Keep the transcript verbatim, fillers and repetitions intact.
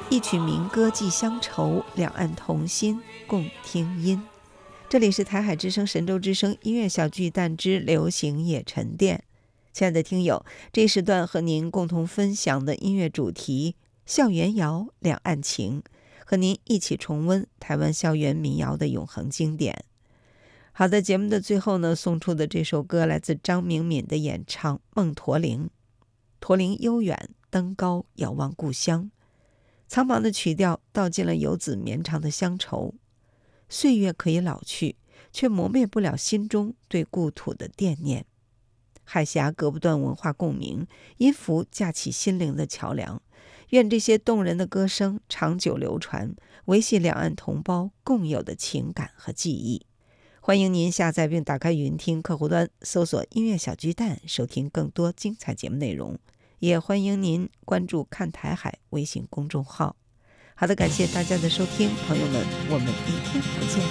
一曲民歌寄乡愁，两岸同心共听音。这里是台海之声神州之声音乐小巨蛋之流行夜沉淀。亲爱的听友，这一时段和您共同分享的音乐主题校园谣两岸情，和您一起重温台湾校园民谣的永恒经典。好的，节目的最后呢，送出的这首歌来自张明敏的演唱《梦驼铃》。驼铃悠远，登高遥望故乡，苍茫的曲调道尽了游子绵长的乡愁。岁月可以老去，却磨灭不了心中对故土的惦念。海峡隔不断文化共鸣，音符架起心灵的桥梁。愿这些动人的歌声长久流传，维系两岸同胞共有的情感和记忆。欢迎您下载并打开云听客户端，搜索音乐小巨蛋，收听更多精彩节目内容。也欢迎您关注看台海微信公众号。好的，感谢大家的收听，朋友们，我们明天不见。